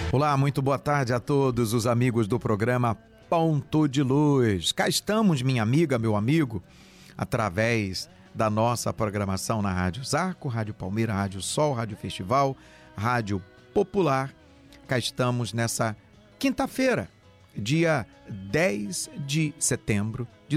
Olá, muito boa tarde a todos os amigos do programa Ponto de Luz. Cá estamos, minha amiga, meu amigo, através da nossa programação na Rádio Zarco, Rádio Palmeira, Rádio Sol, Rádio Festival, Rádio Popular. Cá estamos nessa quinta-feira, dia 10 de setembro de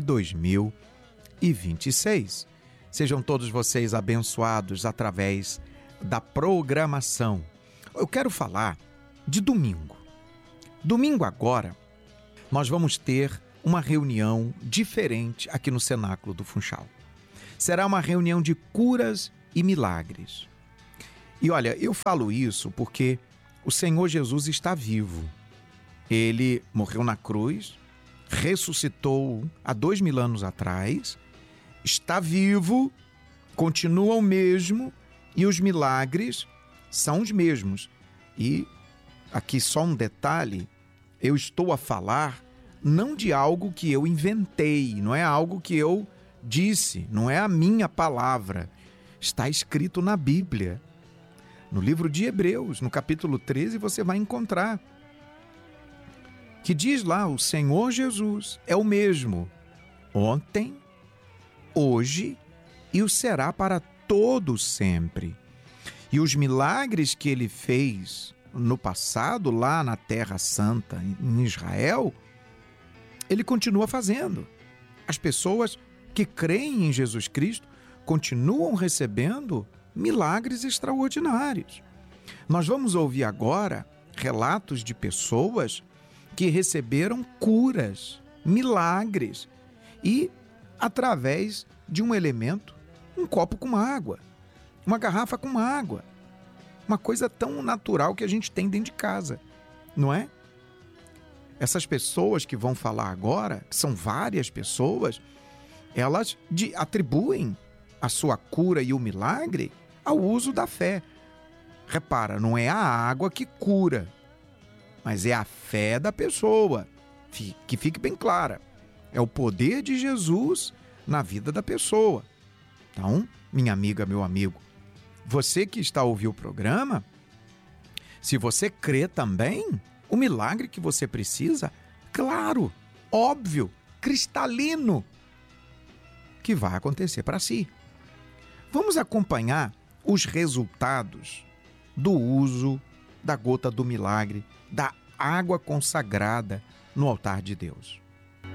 2026. Sejam todos vocês abençoados através da programação. Eu quero falar de domingo. Domingo agora, nós vamos ter uma reunião diferente aqui no Cenáculo do Funchal. Será uma reunião de curas e milagres. E olha, eu falo isso porque o Senhor Jesus está vivo. Ele morreu na cruz, ressuscitou há 2000 anos atrás, está vivo, continua o mesmo e os milagres são os mesmos. E aqui só um detalhe, eu estou a falar não de algo que eu inventei, não é algo que eu disse, não é a minha palavra. Está escrito na Bíblia. No livro de Hebreus, no capítulo 13, você vai encontrar que diz lá, o Senhor Jesus é o mesmo, ontem, hoje e o será para todo sempre. E os milagres que ele fez no passado, lá na Terra Santa, em Israel, ele continua fazendo. As pessoas que creem em Jesus Cristo continuam recebendo milagres extraordinários. Nós vamos ouvir agora relatos de pessoas que receberam curas, milagres, e através de um elemento, um copo com água, uma garrafa com água. Uma coisa tão natural que a gente tem dentro de casa, não é? Essas pessoas que vão falar agora, que são várias pessoas, elas atribuem a sua cura e o milagre ao uso da fé. Repara, não é a água que cura, mas é a fé da pessoa. Que fique bem clara. É o poder de Jesus na vida da pessoa. Então, minha amiga, meu amigo, você que está a ouvir o programa, se você crê também, o milagre que você precisa, claro, óbvio, cristalino, que vai acontecer para si. Vamos acompanhar os resultados do uso da gota do milagre, da água consagrada no altar de Deus.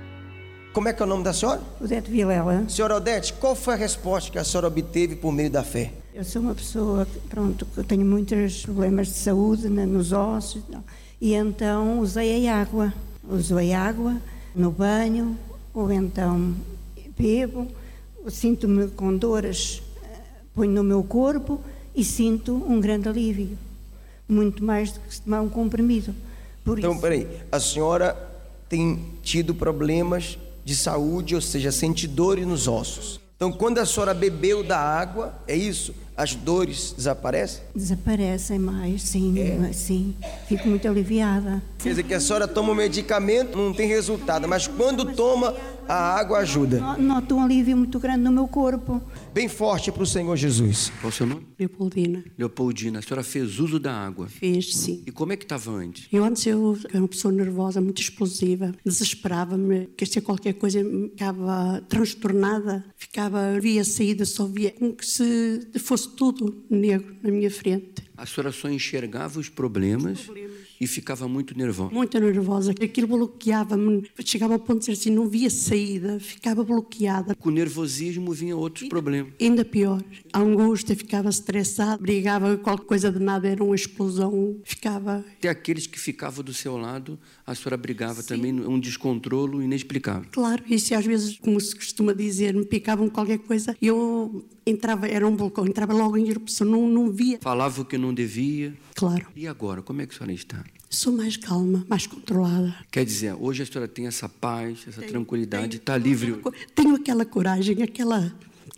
Como é que é o nome da senhora? Odete Vilela. Senhora Odete, qual foi a resposta que a senhora obteve por meio da fé? Eu sou uma pessoa que eu tenho muitos problemas de saúde nos ossos, e então usei a água. Usei água no banho, ou então bebo, sinto-me com dores, ponho no meu corpo e sinto um grande alívio. Muito mais do que se tomar um comprimido. Então, peraí, a senhora tem tido problemas de saúde, ou seja, sente dores nos ossos. Então, quando a senhora bebeu da água, é isso? As dores desaparecem? Desaparecem mais, sim, sim. Fico muito aliviada. Quer dizer que a senhora toma um medicamento, não tem resultado, mas quando toma, a água ajuda. Noto um alívio muito grande no meu corpo. Bem forte para o Senhor Jesus. Qual o seu nome? Leopoldina. Leopoldina, a senhora fez uso da água? Fiz, sim. E como é que estava antes? Antes eu era uma pessoa nervosa, muito explosiva, desesperava-me, queria ser qualquer coisa, ficava transtornada, via saída, só via como que se fosse tudo negro na minha frente. A senhora só enxergava os problemas e ficava muito nervosa? Muito nervosa. Aquilo bloqueava-me. Chegava ao ponto de dizer assim, não via saída, ficava bloqueada. Com o nervosismo vinha outros problemas. Ainda pior. A angústia, ficava estressada, brigava, qualquer coisa de nada, era uma explosão, ficava... Até aqueles que ficavam do seu lado, a senhora brigava também, um descontrolo inexplicável. Claro, isso às vezes, como se costuma dizer, me picavam qualquer coisa, eu entrava, era um balcão, entrava logo em erupção, não via. Falava o que não devia. Claro. E agora, como é que a senhora está? Sou mais calma, mais controlada. Quer dizer, hoje a senhora tem essa paz, essa tranquilidade, está livre. Tenho aquela coragem, aquela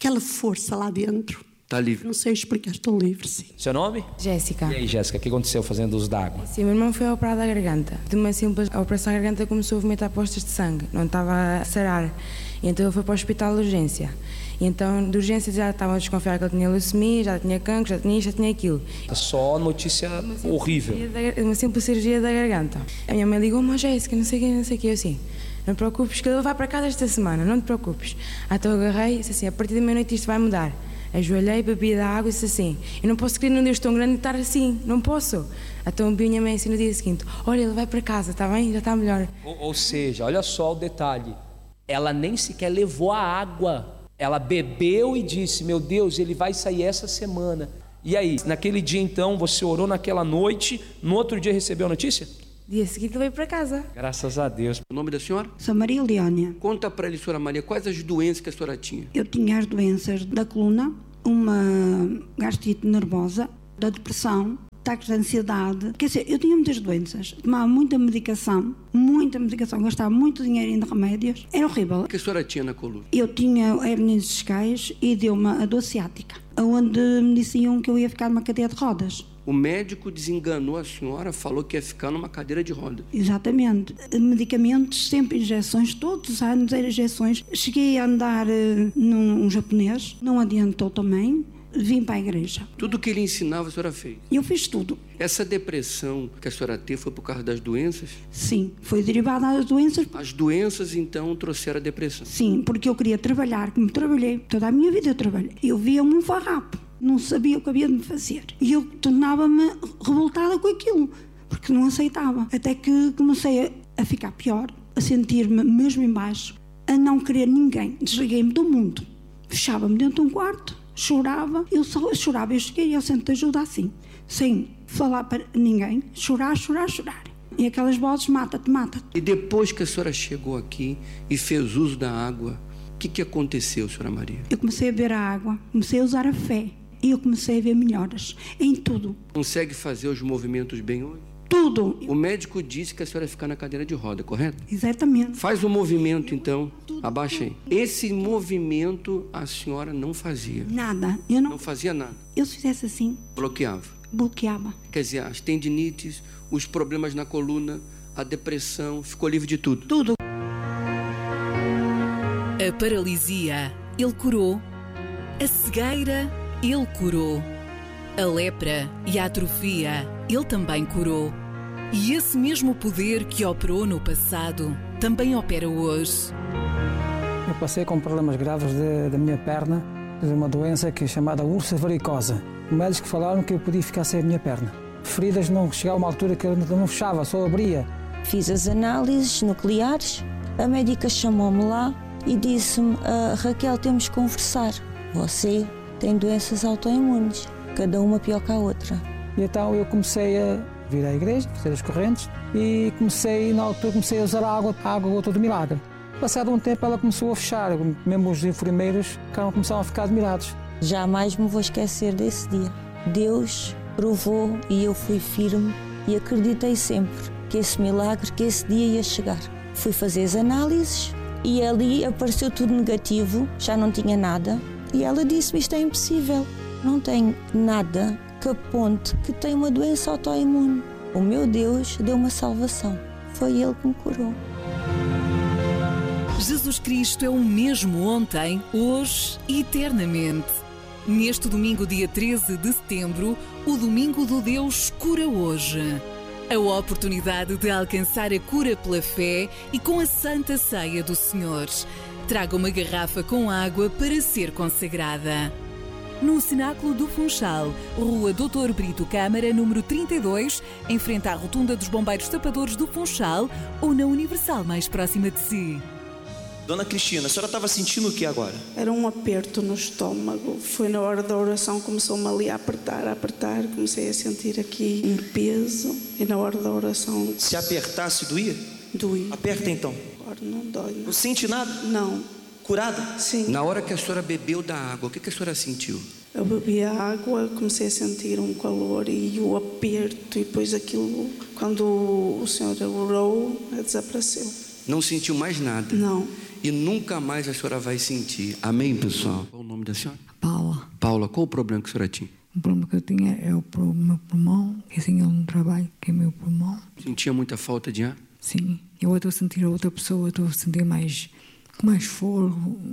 força lá dentro. Está livre. Não sei explicar, estou livre, sim. Seu nome? Jéssica. E aí, Jéssica, o que aconteceu fazendo uso da água? Sim, meu irmão foi operado da garganta. De uma simples operação da garganta começou a vomitar postas de sangue. Não estava a sarar. Então ele foi para o hospital de urgência. E então, de urgência, já estavam a desconfiar que ele tinha leucemia, já tinha cancro, já tinha isto, já tinha aquilo. Só notícia horrível. Uma simples cirurgia da garganta. A minha mãe ligou-me, Jéssica, não sei o que, eu assim, não te preocupes que ele vai para casa esta semana, não te preocupes. Então eu agarrei e disse assim, a partir da meia-noite isto vai mudar. Ajoelhei, bebi da água e disse assim, eu não posso crer num Deus tão grande e estar assim, não posso. Então vi a minha mãe assim no dia seguinte, olha, ele vai para casa, está bem? Já está melhor. Ou seja, olha só o detalhe, ela nem sequer levou a água, ela bebeu e disse, meu Deus, ele vai sair essa semana. E aí, naquele dia então, você orou naquela noite, no outro dia recebeu a notícia? Dia seguinte ele veio para casa. Graças a Deus. O nome da senhora? Sou Maria Leónia. Conta para ele, senhora Maria, quais as doenças que a senhora tinha? Eu tinha as doenças da coluna, uma gastrite nervosa, da depressão, ataques de ansiedade. Quer dizer, eu tinha muitas doenças. Tomava muita medicação, gastava muito dinheiro em remédios. Era horrível. O que a senhora tinha na coluna? Eu tinha hernias discais e deu-me a dor ciática, onde me diziam que eu ia ficar numa cadeira de rodas. O médico desenganou a senhora, falou que ia ficar numa cadeira de rodas. Exatamente. Medicamentos, sempre injeções, todos os anos eram injeções. Cheguei a andar num japonês, não adiantou também. Vim para a igreja. Tudo que ele ensinava a senhora fez? Eu fiz tudo. Essa depressão que a senhora teve foi por causa das doenças? Sim, foi derivada das doenças. As doenças então trouxeram a depressão? Sim, porque eu queria trabalhar, como trabalhei, toda a minha vida eu trabalhei. Eu via-me um farrapo, não sabia o que havia de me fazer. E eu tornava-me revoltada com aquilo, porque não aceitava. Até que comecei a ficar pior, a sentir-me mesmo em baixo, a não querer ninguém. Desliguei-me do mundo, fechava-me dentro de um quarto, chorava, eu só chorava, eu cheguei ao centro de ajuda assim, sem falar para ninguém, chorar. E aquelas vozes, mata-te. E depois que a senhora chegou aqui e fez uso da água, o que aconteceu, senhora Maria? Eu comecei a beber a água, comecei a usar a fé e eu comecei a ver melhoras em tudo. Consegue fazer os movimentos bem hoje? Tudo. O médico disse que a senhora ia ficar na cadeira de roda, correto? Exatamente. Faz o movimento então, abaixa aí. Esse movimento a senhora não fazia? Nada. Eu não fazia nada? Eu se fizesse assim... Bloqueava? Bloqueava. Quer dizer, as tendinites, os problemas na coluna, a depressão, ficou livre de tudo? Tudo. A paralisia, ele curou. A cegueira, ele curou. A lepra e a atrofia, ele também curou. E esse mesmo poder que operou no passado, também opera hoje. Eu passei com problemas graves da minha perna, de uma doença que é chamada úlcera varicosa. Os médicos falaram que eu podia ficar sem a minha perna. Feridas não chegavam a uma altura que eu não fechava, só abria. Fiz as análises nucleares, a médica chamou-me lá e disse-me, Raquel, temos que conversar. Você tem doenças autoimunes, cada uma pior que a outra. E então eu comecei a vir à igreja, fazer as correntes e na altura comecei a usar a água gota do milagre. Passado um tempo ela começou a fechar, mesmo os enfermeiros começaram a ficar admirados. Jamais me vou esquecer desse dia. Deus provou e eu fui firme e acreditei sempre que esse milagre, que esse dia ia chegar. Fui fazer as análises e ali apareceu tudo negativo, já não tinha nada. E ela disse-me, isto é impossível, não tenho nada que aponte que tenho uma doença autoimune. O meu Deus deu uma salvação, foi Ele que me curou. Jesus Cristo é o mesmo ontem, hoje e eternamente. Neste domingo, dia 13 de setembro, o Domingo do Deus Cura Hoje. A oportunidade de alcançar a cura pela fé e com a Santa Ceia do Senhor. Traga uma garrafa com água para ser consagrada. No Cenáculo do Funchal, Rua Doutor Brito Câmara, número 32, em frente à Rotunda dos Bombeiros Tapadores do Funchal ou na Universal mais próxima de si. Dona Cristina, a senhora estava sentindo o que agora? Era um aperto no estômago. Foi na hora da oração, começou-me ali a apertar. Comecei a sentir aqui um peso. E na hora da oração... Se apertasse, doía? Doía. Aperta então. Agora não dói. Não sente nada? Não. Curada? Sim. Na hora que a senhora bebeu da água, o que a senhora sentiu? Eu bebi a água, comecei a sentir um calor e o aperto. E depois aquilo, quando o senhor orou, desapareceu. Não sentiu mais nada? Não. E nunca mais a senhora vai sentir. Amém, pessoal? Qual o nome da senhora? Paula. Paula, qual o problema que a senhora tinha? O problema que eu tinha é o meu pulmão, que assim eu não trabalho, que é meu pulmão. Sentia muita falta de ar? Sim. Eu estou a sentir a outra pessoa, estou a sentir mais fogo.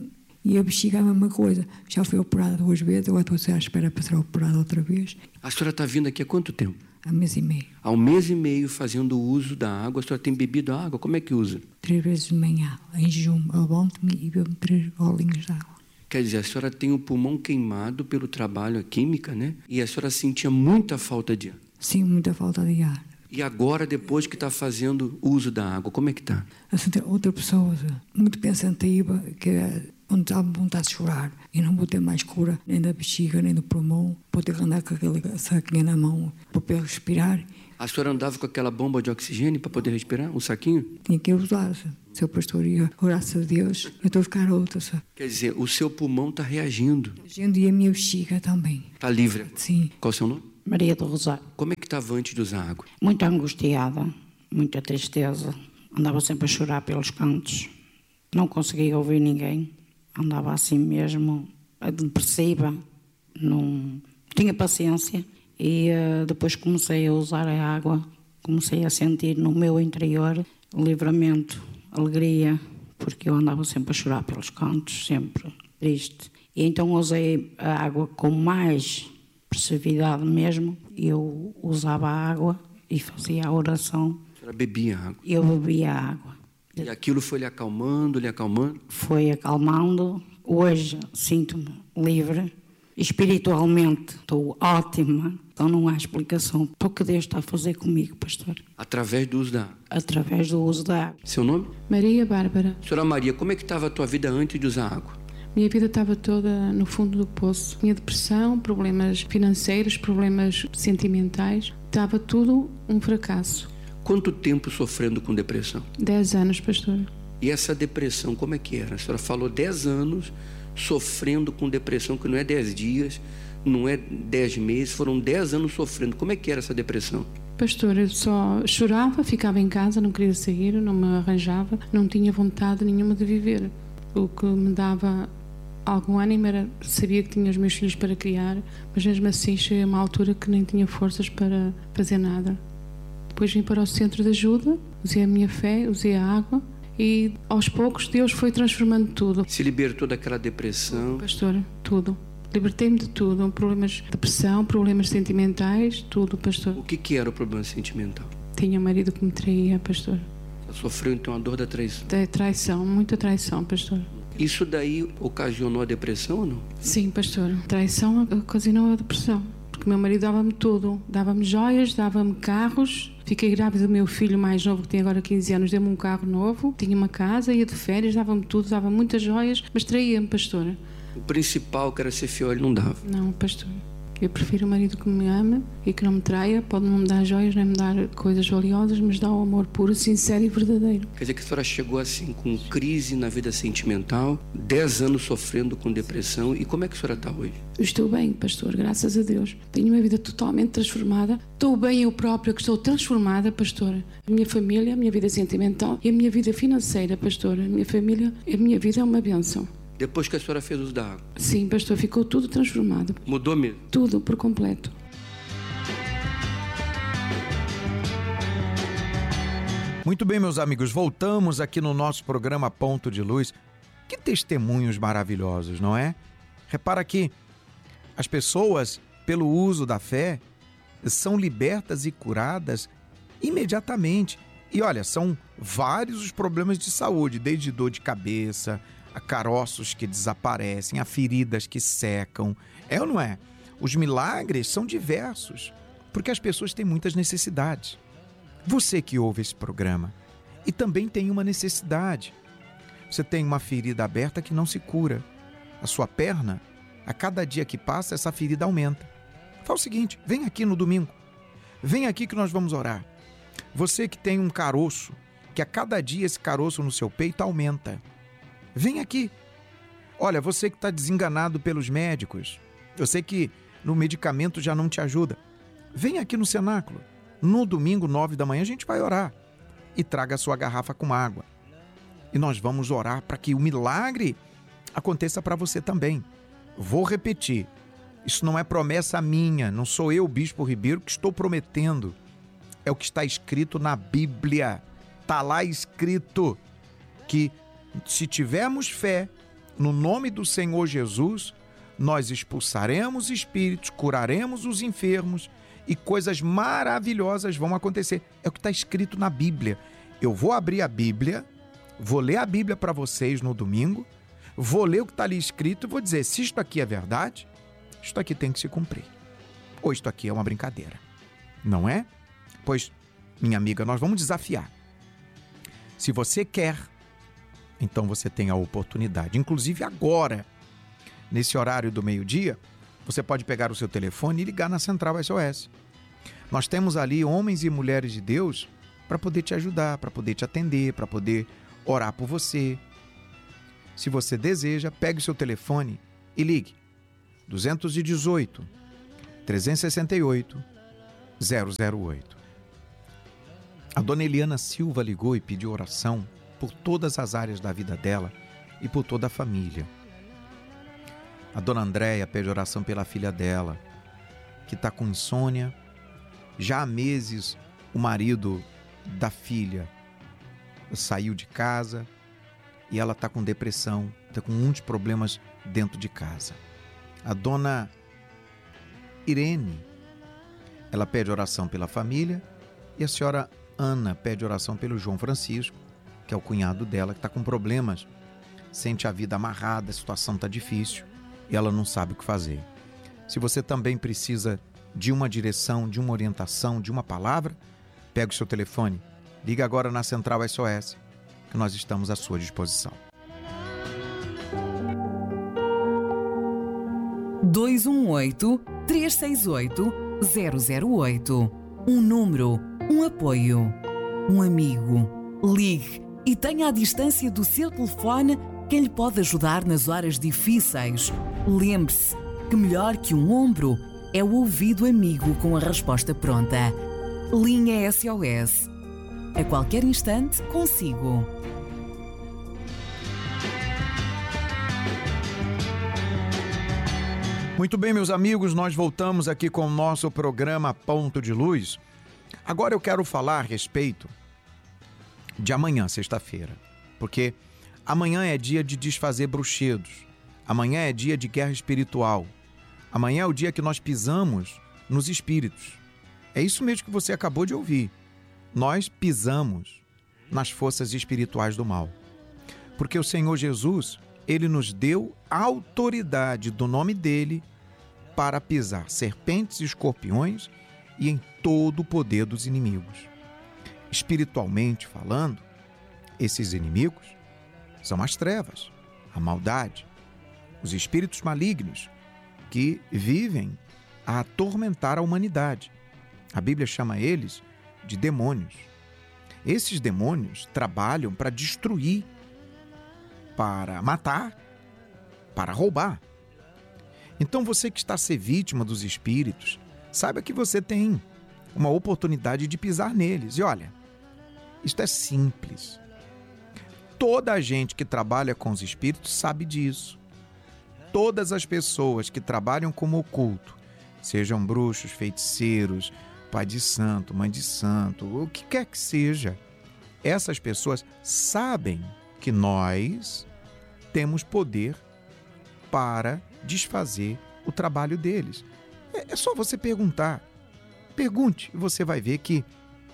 E a bexiga é a mesma coisa. Já fui operada 2 vezes, agora estou à espera para ser operada outra vez. A senhora está vindo aqui há quanto tempo? Há 1 mês e meio. Há 1 mês e meio fazendo uso da água. A senhora tem bebido a água? Como é que usa? 3 vezes de manhã, em jejum, eu levanto-me e bebo 3 golinhos de água. Quer dizer, a senhora tem o pulmão queimado pelo trabalho, a química, né? E a senhora sentia muita falta de ar. Sim, muita falta de ar. E agora, depois que está fazendo uso da água, como é que está? Assim, outra pessoa muito pensativa, que onde estava vontade de chorar, e não vou ter mais cura, nem da bexiga, nem do pulmão, vou ter que andar com aquele saquinho na mão para poder respirar. A senhora andava com aquela bomba de oxigênio para poder respirar, um saquinho? Tinha que usar, seu pastor, e graças a Deus, eu estou a ficar outra. Sabe? Quer dizer, o seu pulmão está reagindo. E a minha bexiga também. Está livre? Sim. Qual é o seu nome? Maria do Rosário. Como é que estava antes de usar água? Muito angustiada, muita tristeza. Andava sempre a chorar pelos cantos. Não conseguia ouvir ninguém. Andava assim mesmo, depressiva. Não tinha paciência. E depois comecei a usar a água. Comecei a sentir no meu interior livramento, alegria, porque eu andava sempre a chorar pelos cantos, sempre triste. E então usei a água com mais perseveridade mesmo. Eu usava a água e fazia a oração. A senhora bebia água? Eu bebia água. E aquilo foi lhe acalmando, lhe acalmando? Foi acalmando. Hoje sinto-me livre. Espiritualmente estou ótima. Então não há explicação para o que Deus está a fazer comigo, pastor. Através do uso da água? Através do uso da água. Seu nome? Maria Bárbara. Senhora Maria, como é que estava a tua vida antes de usar água? Minha vida estava toda no fundo do poço. Tinha depressão, problemas financeiros, problemas sentimentais. Estava tudo um fracasso. Quanto tempo sofrendo com depressão? 10 anos, pastor. E essa depressão, como é que era? A senhora falou 10 anos sofrendo com depressão, que não é 10 dias, não é 10 meses, foram 10 anos sofrendo. Como é que era essa depressão? Pastor, eu só chorava, ficava em casa, não queria sair, não me arranjava, não tinha vontade nenhuma de viver. O que me dava algum ânimo era, sabia que tinha os meus filhos para criar, mas mesmo assim cheguei a uma altura que nem tinha forças para fazer nada. Depois vim para o centro de ajuda, usei a minha fé, usei a água e aos poucos Deus foi transformando tudo. Se libertou daquela depressão? Pastor, tudo. Libertei-me de tudo, problemas de depressão, problemas sentimentais, tudo, pastor. O que era o problema sentimental? Tinha um marido que me traía, pastor. Sofreu então a dor da traição? Da traição, muita traição, pastor. Isso daí ocasionou a depressão ou não? Sim, pastor. Traição ocasionou a depressão. Porque meu marido dava-me tudo. Dava-me joias, dava-me carros. Fiquei grávida do meu filho mais novo, que tem agora 15 anos, deu-me um carro novo. Tinha uma casa, ia de férias, dava-me tudo, dava muitas joias, mas traía-me, pastor. O principal, que era ser fiel, ele não dava? Não, pastor. Eu prefiro um marido que me ama e que não me traia. Pode não me dar joias, nem me dar coisas valiosas, mas dá o amor puro, sincero e verdadeiro. Quer dizer que a senhora chegou assim com crise na vida sentimental, 10 anos sofrendo com depressão. E como é que a senhora está hoje? Estou bem, pastor, graças a Deus. Tenho uma vida totalmente transformada. Estou bem eu própria, que estou transformada, pastor. A minha família, a minha vida sentimental e a minha vida financeira, pastor. A minha família, a minha vida é uma bênção. Depois que a senhora fez uso da água? Sim, pastor, ficou tudo transformado. Mudou mesmo? Tudo, por completo. Muito bem, meus amigos, voltamos aqui no nosso programa Ponto de Luz. Que testemunhos maravilhosos, não é? Repara que as pessoas, pelo uso da fé, são libertas e curadas imediatamente. E olha, são vários os problemas de saúde, desde dor de cabeça, a caroços que desaparecem, a feridas que secam. É ou não é? Os milagres são diversos, porque as pessoas têm muitas necessidades. Você que ouve esse programa e também tem uma necessidade. Você tem uma ferida aberta que não se cura. A sua perna, a cada dia que passa, essa ferida aumenta. Fala o seguinte, vem aqui no domingo. Vem aqui que nós vamos orar. Você que tem um caroço, que a cada dia esse caroço no seu peito aumenta. Vem aqui. Olha, você que está desenganado pelos médicos, eu sei que no medicamento já não te ajuda. Vem aqui no cenáculo. No domingo, 9 da manhã, a gente vai orar. E traga a sua garrafa com água. E nós vamos orar para que o milagre aconteça para você também. Vou repetir. Isso não é promessa minha. Não sou eu, Bispo Ribeiro, que estou prometendo. É o que está escrito na Bíblia. Está lá escrito que se tivermos fé no nome do Senhor Jesus, nós expulsaremos espíritos, curaremos os enfermos e coisas maravilhosas vão acontecer. É o que está escrito na Bíblia. Eu vou abrir a Bíblia, vou ler a Bíblia para vocês no domingo, vou ler o que está ali escrito e vou dizer, se isto aqui é verdade, isto aqui tem que se cumprir. Ou isto aqui é uma brincadeira. Não é? Pois, minha amiga, nós vamos desafiar. Se você quer, então você tem a oportunidade. Inclusive agora, nesse horário do meio-dia, você pode pegar o seu telefone e ligar na Central SOS. Nós temos ali homens e mulheres de Deus para poder te ajudar, para poder te atender, para poder orar por você. Se você deseja, pegue o seu telefone e ligue. 218 368 008. A dona Eliana Silva ligou e pediu oração por todas as áreas da vida dela e por toda a família. A dona Andréia pede oração pela filha dela, que está com insônia. Já há meses o marido da filha saiu de casa e ela está com depressão, está com muitos problemas dentro de casa. A dona Irene, ela pede oração pela família, e a senhora Ana pede oração pelo João Francisco, que é o cunhado dela, que está com problemas, sente a vida amarrada, a situação está difícil e ela não sabe o que fazer. Se você também precisa de uma direção, de uma orientação, de uma palavra, pega o seu telefone, liga agora na Central SOS, que nós estamos à sua disposição. 218-368-008. Um número, um apoio, um amigo. Ligue e tenha à distância do seu telefone quem lhe pode ajudar nas horas difíceis. Lembre-se que melhor que um ombro é o ouvido amigo com a resposta pronta. Linha SOS. A qualquer instante, consigo. Muito bem, meus amigos, nós voltamos aqui com o nosso programa Ponto de Luz. Agora eu quero falar a respeito de amanhã, sexta-feira, porque amanhã é dia de desfazer bruxedos, amanhã é dia de guerra espiritual, amanhã é o dia que nós pisamos nos espíritos. É isso mesmo que você acabou de ouvir. Nós pisamos nas forças espirituais do mal, porque o Senhor Jesus, Ele nos deu autoridade do nome dele para pisar serpentes e escorpiões e em todo o poder dos inimigos. Espiritualmente falando, esses inimigos são as trevas, a maldade, os espíritos malignos que vivem a atormentar a humanidade. A Bíblia chama eles de demônios. Esses demônios trabalham para destruir, para matar, para roubar. Então você que está a ser vítima dos espíritos, saiba que você tem uma oportunidade de pisar neles. E olha, isto é simples. Toda a gente que trabalha com os espíritos sabe disso. Todas as pessoas que trabalham como oculto, sejam bruxos, feiticeiros, pai de santo, mãe de santo, o que quer que seja, essas pessoas sabem que nós temos poder para desfazer o trabalho deles. É só você perguntar. Pergunte e você vai ver que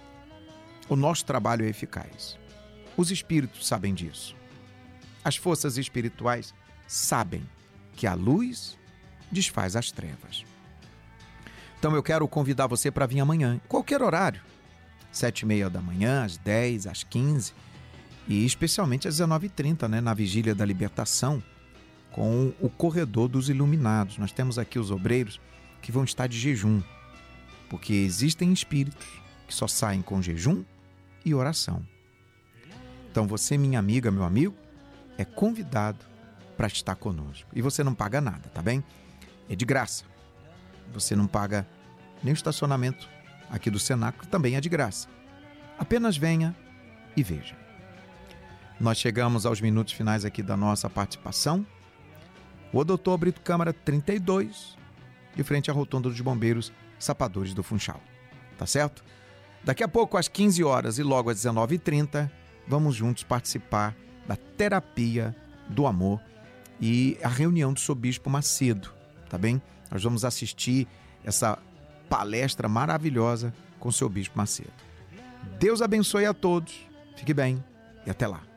o nosso trabalho é eficaz. Os espíritos sabem disso. As forças espirituais sabem que a luz desfaz as trevas. Então eu quero convidar você para vir amanhã, em qualquer horário, 7h30 da manhã, às 10, às 15 e especialmente às 19h30, na Vigília da Libertação, com o Corredor dos Iluminados. Nós temos aqui os obreiros que vão estar de jejum, porque existem espíritos que só saem com jejum e oração. Então você, minha amiga, meu amigo, é convidado para estar conosco. E você não paga nada, tá bem? É de graça. Você não paga nem o estacionamento aqui do Cenáculo, também é de graça. Apenas venha e veja. Nós chegamos aos minutos finais aqui da nossa participação. O Doutor Brito Câmara 32, de frente à Rotunda dos Bombeiros Sapadores do Funchal. Tá certo? Daqui a pouco, às 15 horas e logo às 19h30, vamos juntos participar da terapia do amor e a reunião do seu bispo Macedo, tá bem? Nós vamos assistir essa palestra maravilhosa com o seu bispo Macedo. Deus abençoe a todos, fique bem e até lá.